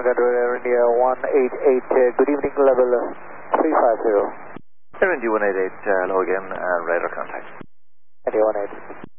Air India 188, good evening, level 350. Air India 188, hello again, radar contact. India 188.